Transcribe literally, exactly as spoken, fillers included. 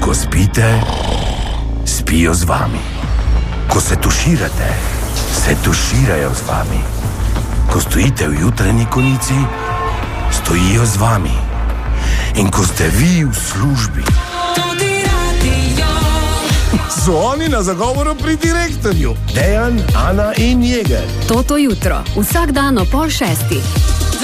Ko spite, spijo z vami. Ko se tuširate, se tuširajo z vami. Ko stojite v jutranji konici, stojijo z vami. In ko ste vi v službi, so oni na zagovoru pri direktorju. Dejan, Ana in Jeger. Toto jutro, vsak dan o pol šestih.